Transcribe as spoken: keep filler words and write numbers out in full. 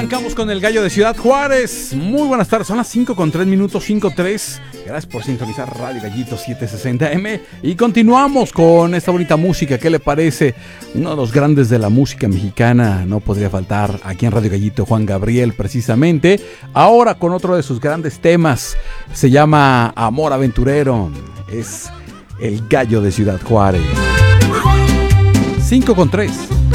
Arrancamos con el Gallo de Ciudad Juárez. Muy buenas tardes, son las cinco con tres minutos, cinco tres. Gracias por sintonizar Radio Gallito setecientos sesenta eme. Y continuamos con esta bonita música. ¿Qué le parece? Uno de los grandes de la música mexicana, no podría faltar aquí en Radio Gallito, Juan Gabriel, precisamente. Ahora con otro de sus grandes temas. Se llama Amor Aventurero. Es el Gallo de Ciudad Juárez. cinco con tres.